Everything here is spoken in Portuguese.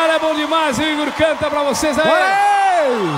Agora é bom demais, o Igor canta pra vocês aí. Bora aí!